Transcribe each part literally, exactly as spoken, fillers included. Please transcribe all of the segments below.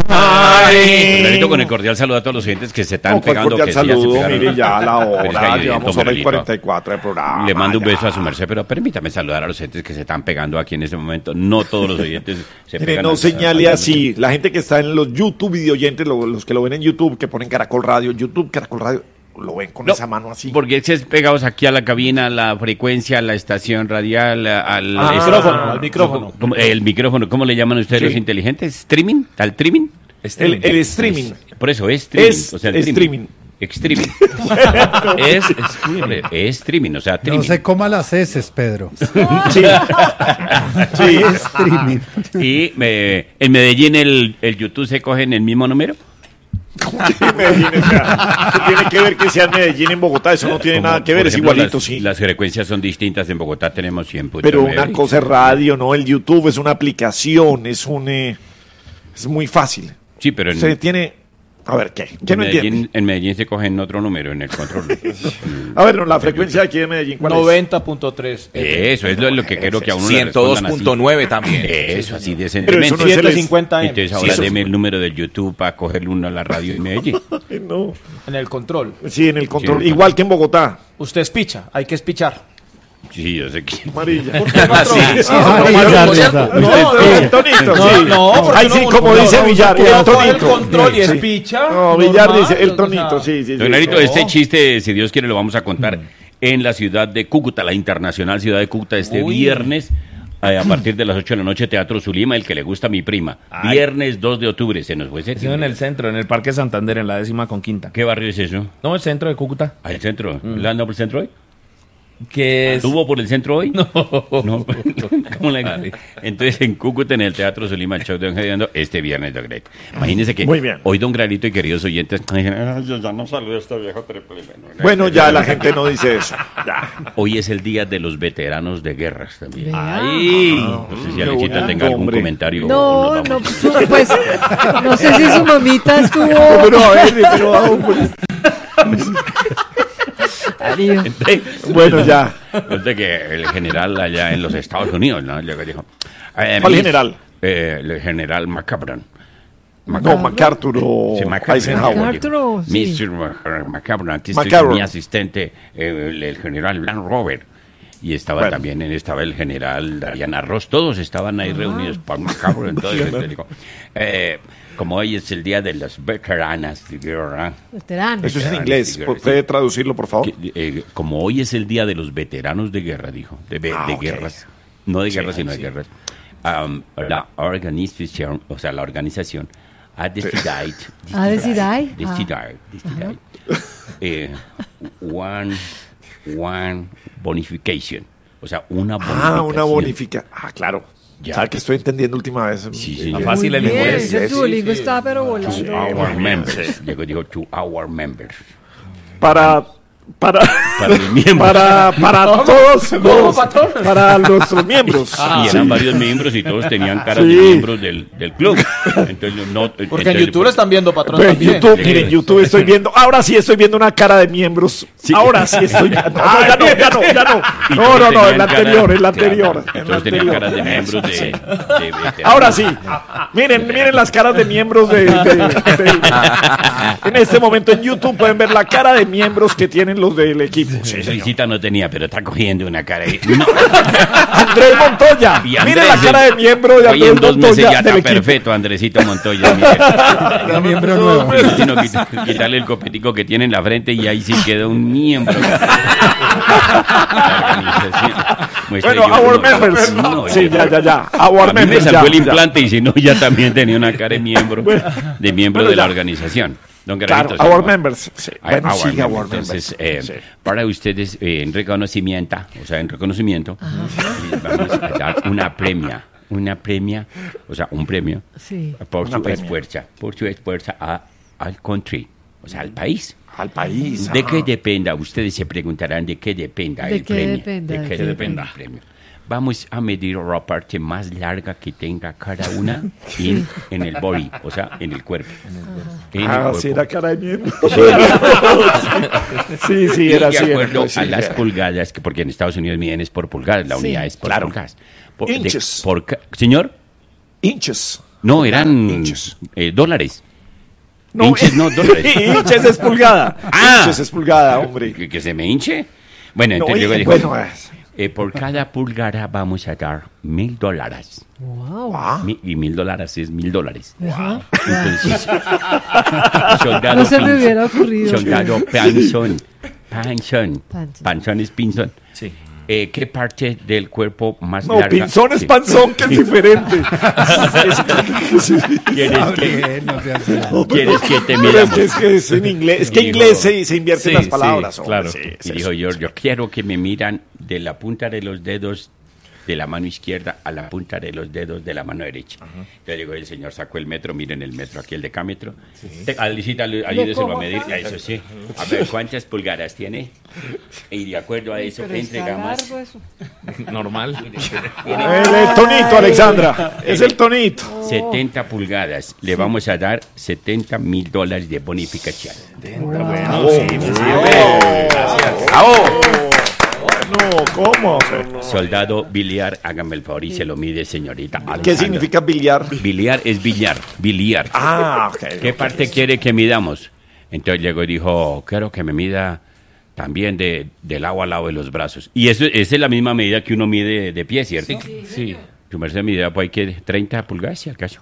Ay. Clarito, con el cordial saludo a todos los oyentes que se están No, pegando. cordial que saludo, sí ya se mire ya la hora, Pero es que hay llevamos viento, hora y Clarito. cuarenta y cuatro de programa. Le mando un ya. beso a su merced, pero permítame saludar a los oyentes que se están pegando aquí en este momento. No todos los oyentes se Mire, pegan. no a- señale a- así. La gente que está en los YouTube video oyentes, lo- los que lo ven en YouTube, que ponen Caracol Radio, YouTube, Caracol Radio, lo ven con No, esa mano así. Porque es pegados aquí a la cabina, a la frecuencia, a la estación radial, a- al Ah, es- micrófono, al micrófono. ¿Cómo- El micrófono, ¿cómo le llaman ustedes Sí. los inteligentes? ¿Streaming? ¿Al streaming? El, el streaming. Por eso es streaming. Es o sea, el streaming. Streaming. es streaming. Es streaming, o sea, streaming. No se coma las heces, Pedro. Sí. Sí. Streaming. Y eh, en Medellín el, el YouTube se coge en el mismo número. Medellín, o sea, ¿qué tiene que ver que sea en Medellín, en Bogotá? Eso no tiene Como, nada que ver, por es ejemplo, igualito, las, sí. Las frecuencias son distintas. En Bogotá tenemos cien punto Pero nueve. una cosa es radio, ¿no? El YouTube es una aplicación, es un... eh, es muy fácil. Sí, pero en, Se tiene... A ver, ¿qué? ¿Qué en no Medellín, entiende? en Medellín se coge en otro número, en el control. A ver, no, la frecuencia aquí de Medellín, ¿cuál es? noventa punto tres. Eso es lo, lo que quiero que a uno le ciento dos respondan punto nueve también. así. Eso, así Pero eso decentemente. no es el- setecientos cincuenta M. Entonces ahora Sí, eso- deme el número del YouTube para cogerle uno a la radio en Medellín. Ay, no. En el control. Sí, en el control. Sí, en el Igual que en Bogotá. Usted espicha, hay que espichar. Sí, yo sé que... Amarilla. Así. Ay, ya, ya, ya. No, no, el tonito, No, sí. no, porque Ay, uno- sí, como uno- dice uno- Villar, uno el coge tonito. el control y Sí. espicha. No, Villar normal, dice, el o sea, tonito, sí, sí, sí. Don Clarito, No. este chiste, si Dios quiere, lo vamos a contar en la ciudad de Cúcuta, la internacional ciudad de Cúcuta, este Uy. viernes, eh, a partir de las ocho de la noche, Teatro Zulima, el que le gusta a mi prima. Ay. Viernes dos de octubre, se nos fue ese Eso en el centro, en el Parque Santander, en la décima con quinta. ¿Qué barrio es eso? No, el centro de Cúcuta. ¿Al centro? ¿Le anda por el centro hoy? Que es... ¿Estuvo por el centro hoy? No. ¿Cómo le- Entonces, en Cúcuta, en el Teatro Zulima, el show de Don Gerardo, este viernes, Don Granito. Imagínense que Muy bien. hoy Don Granito y queridos oyentes, dicen, "Ay, yo ya no saludo a este viejo triple". Bueno, ya la gente no dice eso. Ya. Hoy es el día de los veteranos de guerras también. Ahí. No sé si qué Alexita bueno, tenga algún hombre. comentario. o No, nos no, vamos. pues no sé si su mamita estuvo. Pero a ver, pero a hombre. Darío. Bueno, ya. Resulta que el general allá en los Estados Unidos, ¿no? Llegó y dijo, eh, ¿Cuál mis- general? Eh, el general McCabron. No, MacArthur o Sí, McCabron. Eisenhower. MacArthur, Dijo, sí. mister McCabron, aquí estoy McCabron. con mi asistente, eh, el, el general Land Rover. Y estaba Bueno. también, estaba el general Dariana Ross, todos estaban ahí reunidos por McCabron. Entonces, le dijo, eh, como hoy es el día de las veteranas de guerra, Veterano. Eso es en inglés. ¿Puede traducirlo, por favor? que, eh, como hoy es el día de los veteranos de guerra, dijo, de, ve- Ah, de ok. guerras, no de guerras, sino de guerras, um, la organización, o sea, la organización ha decidido, Ha decidido, ah. decidido, decidido, eh, one, one bonification, o sea, una bonificación. Ah, una bonifica. Ah, claro. Ya. ¿Sabes que estoy entendiendo última vez? Sí, Eh, sí, Muy ya. fácil el Bien, inglés. ese sí, Duolingo sí. está pero volando. Sí. Our members, llegó, dijo, to our members. Para... Para... Para los miembros. Para, para todos los, patrón? para nuestros miembros. y eran varios miembros y todos tenían caras Sí. de miembros del, del club. Entonces, no, Porque en entonces, YouTube pues, lo están viendo, patrón, Pues, también. YouTube, miren, YouTube estoy viendo. Ahora sí estoy viendo una cara de miembros. Ahora sí estoy viendo. No, no, ya no, ya no, ya no. y No, todos no, no, tenían en la cara- anterior, en la claro, anterior. y en la todos tenían anterior. caras de miembros de, de veteranos. Ahora sí. Miren, miren las caras de miembros de, de- de- En este momento en YouTube pueden ver la cara de miembros que tienen los del equipo. Sí, señor. Luisita no tenía, pero está cogiendo una cara ahí. No. Andrés Montoya. Y Andrés, Miren la cara de miembro de hoy en Andrés dos meses ya Montoya está del equipo. perfecto, Andresito Montoya. mire. Miembro nuevo. Sino quit- quitarle el copetico que tiene en la frente y ahí sí queda un miembro. Muestre Bueno, yo our uno. members. No, Sí, yo- ya, ya, ya. Our A mí me members. salvó ya, el ya. implante y si no, ya también tenía una cara de miembro, de miembro Bueno, de la ya. organización. Don Claro, Garabito, our sí, members. Sí. Our- Bueno, our sí, members. our Entonces, members. eh, Sí. para ustedes, eh, en reconocimiento, o sea, en reconocimiento, les vamos a dar una premia, una premia, o sea, un premio Sí. por Una su premia. esfuerzo, por su esfuerzo a- al country, o sea, al país. Al país. ¿De ah. qué dependa? Ustedes se preguntarán de qué dependa ¿De el qué premio. dependa, ¿De de qué qué dependa el premio? Vamos a medir la parte más larga que tenga cada una en, en el body, o sea, en el cuerpo. En el Ah, cuerpo. sí, era cara de miembro. Sí, sí, Y era de así. era, acuerdo sí, a las era. pulgadas, que porque en Estados Unidos miden es por pulgadas, la Sí. unidad es por Claro. pulgadas. Por, de- Inches. por ca- señor, Inches. No, eran Inches. eh, dólares. No, Inches, no, dólares. Inches es pulgada. Ah. Inches es pulgada, hombre. ¿Que, que se me hinche? Bueno, No, entonces y- luego dijo, bueno, es- eh, por cada pulgada vamos a dar mil dólares. Wow. ah, Mi- y mil dólares es mil dólares. Ajá. Entonces, soldado No se me Pinzón, hubiera ocurrido. soldado Panzón, Panzón, Panzón. Panzón es pinzón. Sí. Eh, ¿Qué parte del cuerpo más no, larga? pinzón es Sí. panzón, que es diferente. ¿Quieres Está que, bien, no seas así. ¿Quieres que te Pero es miramos? que es, que es en inglés. Es que en Dijo- inglés se, se invierten Sí, las sí, palabras. hombre, claro. sí, es Y eso. dijo yo, yo quiero que me miran de la punta de los dedos de la mano izquierda a la punta de los dedos de la mano derecha. Entonces digo, el señor sacó el metro, miren el metro aquí, el decámetro. Te- Alicita, ayú- ayúdeselo a medir. A eso sí. A ver, ¿cuántas pulgadas tiene? Y de acuerdo a eso, Pero está entregamos. largo eso. Normal. El, el tonito, Alexandra. Es el tonito. setenta pulgadas. Le vamos a dar setenta mil dólares de bonificación. No, ¿cómo? Soldado biliar, hágame el favor y se lo mide, señorita. ¿Qué Alejandra. significa billar? Biliar es billar, biliar. Ah, ok. ¿Qué parte quiere que midamos? Entonces llegó y dijo, quiero que me mida también de, del lado al lado de los brazos. Y eso, esa es la misma medida que uno mide de pie, ¿cierto? Sí. Su merced midía pues, ¿qué? treinta pulgadas, si acaso.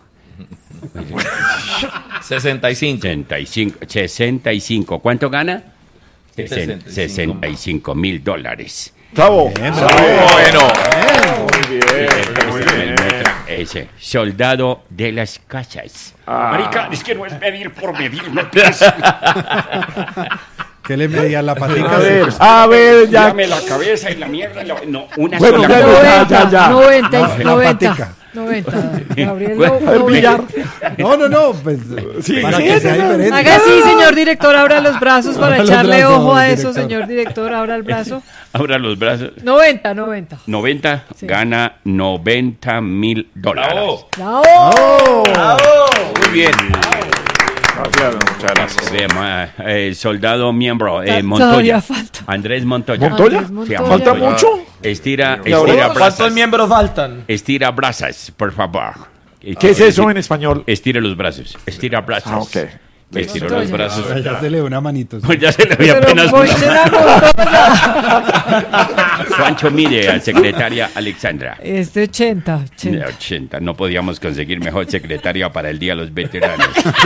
sesenta y cinco. sesenta y cinco, sesenta y cinco. ¿Cuánto gana? sesenta y cinco. sesenta y cinco mil dólares. Bravo. Bueno. Muy bien, muy bien. Ese, soldado de las casas. Marica, es que no es medir por medir, no ¿Qué le medía la patica? a ver, a ver, ya. Dame la cabeza y la mierda. y la- No, una Bueno, sola ya, cosa. ya, ya. noventa, La noventa, patica. noventa. Gabriel, Bueno, no- El noventa. billar. No, no, no, pues Sí, para sí, que sea no, no. diferente. Haga así, señor director, abra los brazos para Abra los echarle brazos, ojo a eso, director. señor director, abra el brazo. Abra los brazos. noventa, noventa. noventa, Sí. gana noventa mil dólares. ¡Bravo! Muy bien. Gracias, muchas gracias. Ve, ma- eh, soldado miembro, eh, Ta- Montoya. todavía falta. Andrés Montoya. ¿Montoya? Andrés Montoya. Sí, ¿Falta Montoya. mucho? Estira, ¿Y ahora? estira ¿Cuántos brazos. miembros faltan? Estira brazos, por favor. ¿Qué es eso en español? Estira los brazos. Estira brazos. Ah, ok. Estiró Montoya. los brazos. Ahora ya se le da una manito. Pues ya se le había Pero apenas voy una a la montoya. Juancho mide a secretaria Alexandra. Este ochenta, De ochenta. ochenta. No podíamos conseguir mejor secretaria para el Día de los Veteranos.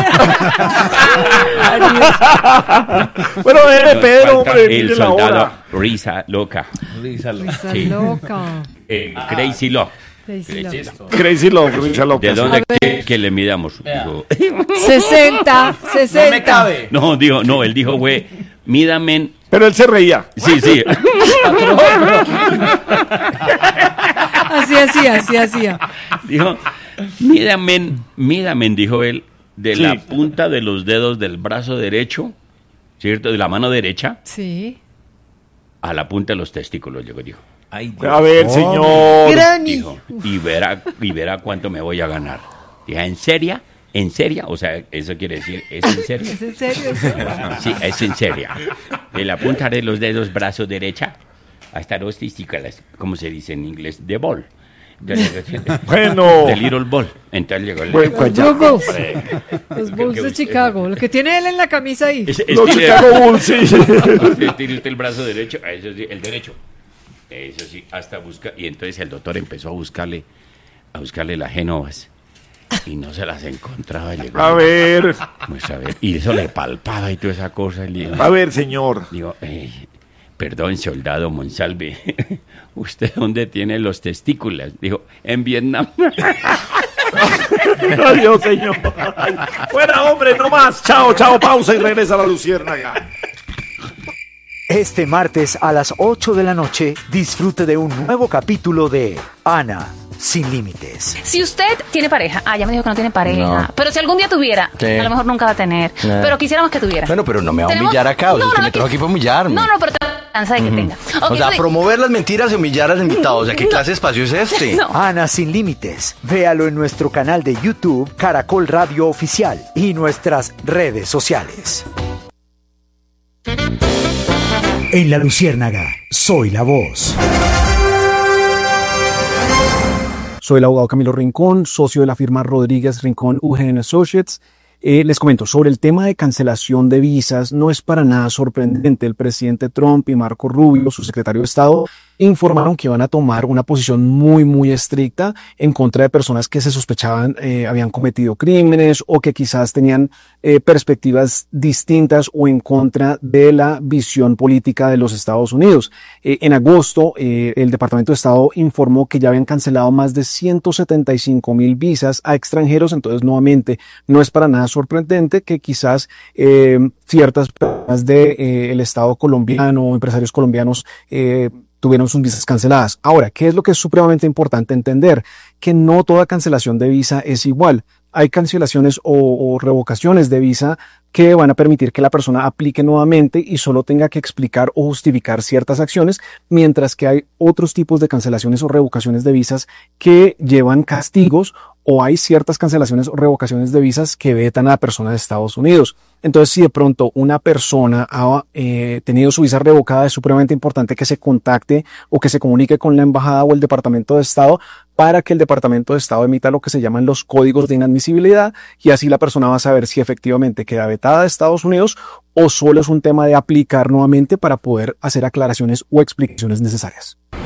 Bueno, eh, Pedro, Falta hombre, el mire la soldado hora. Risa Loca. Rízalo. Está Sí. loca. Eh, Crazy Love. Crazy Love. Crazy Love, Risa López. ¿De dónde A ver. quiere que le midamos? Dijo- sesenta, sesenta. No me cabe. no, dijo, no, él dijo, güey, mídame. Pero él se reía. Sí, sí. Así hacía, así hacía. Dijo, mídame, mídame, dijo él, de Sí. la punta de los dedos del brazo derecho, ¿cierto? De la mano derecha Sí. a la punta de los testículos, llegó y dijo. Ay, A ver, señor. Granny. Dijo, y verá, y verá cuánto me voy a ganar. Dije, ¿en serio? ¿En serio? O sea, eso quiere decir, ¿es en serio? ¿Es en serio eso? Sí, es en serio. De la punta de los dedos, brazo derecha, hasta los testículos, como se dice en inglés, de ball. Entonces, Bueno. de little ball. Entonces llegó el... Bueno, pues ya. Los Bulls. Hombre, Los Bulls de Chicago. Lo que tiene él en la camisa ahí. es- Los estire- Chicago Bulls, sí. estire usted el brazo derecho, a eso sí, el derecho. Eso sí, hasta buscar. Y entonces el doctor empezó a buscarle, a buscarle las genovas. Y no se las encontraba. Llegó, A ver, pues, a ver, y eso le palpaba y toda esa cosa. Y le digo, a ver, señor. digo, eh, perdón, soldado Monsalve, ¿usted dónde tiene los testículos? Dijo, en Vietnam. Adiós, señor. Fuera, hombre, no más. Chao, chao, pausa y regresa a la Luciérnaga. Este martes a las ocho de la noche, disfrute de un nuevo capítulo de Ana sin límites. Si usted tiene pareja, ah, ya me dijo que no tiene pareja, No. pero si algún día tuviera, Sí. a lo mejor nunca va a tener, No. pero quisiéramos que tuviera. Bueno, pero no me va a ¿Tenemos? humillar acá, o sea, No, usted no, me trajo aquí para humillarme. No, no, pero te cansa de que tenga. O Ok, sea, sí. promover las mentiras y humillar a los invitados. O sea, ¿qué clase de espacio es este? No. Ana sin límites. Véalo en nuestro canal de YouTube Caracol Radio Oficial y nuestras redes sociales. En la Luciérnaga, soy la voz. Soy el abogado Camilo Rincón, socio de la firma Rodríguez Rincón U G and Associates. Eh, les comento, sobre el tema de cancelación de visas, no es para nada sorprendente. El presidente Trump y Marco Rubio, su secretario de Estado, informaron que van a tomar una posición muy, muy estricta en contra de personas que se sospechaban eh, habían cometido crímenes o que quizás tenían eh, perspectivas distintas o en contra de la visión política de los Estados Unidos. Eh, en agosto, eh, el Departamento de Estado informó que ya habían cancelado más de ciento setenta y cinco mil visas a extranjeros, entonces nuevamente no es para nada sorprendente que quizás eh, ciertas personas del de, eh, Estado colombiano o empresarios colombianos eh, tuvieron sus visas canceladas. Ahora, ¿qué es lo que es supremamente importante entender? Que no toda cancelación de visa es igual. Hay cancelaciones o, o revocaciones de visa que van a permitir que la persona aplique nuevamente y solo tenga que explicar o justificar ciertas acciones, mientras que hay otros tipos de cancelaciones o revocaciones de visas que llevan castigos, o hay ciertas cancelaciones o revocaciones de visas que vetan a la persona de Estados Unidos. Entonces, si de pronto una persona ha eh, tenido su visa revocada, es supremamente importante que se contacte o que se comunique con la embajada o el Departamento de Estado para que el Departamento de Estado emita lo que se llaman los códigos de inadmisibilidad, y así la persona va a saber si efectivamente queda vetada de Estados Unidos o solo es un tema de aplicar nuevamente para poder hacer aclaraciones o explicaciones necesarias.